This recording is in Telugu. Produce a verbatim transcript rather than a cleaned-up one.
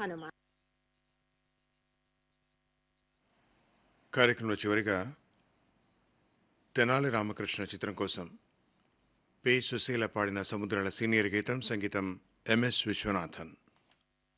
హనుమ. కార్యక్రమంలో చివరిగా తెనాలి రామకృష్ణ చిత్రం కోసం పి సుశీల పాడిన సముద్రాల సీనియర్ గీతం, సంగీతం ఎంఎస్ విశ్వనాథన్.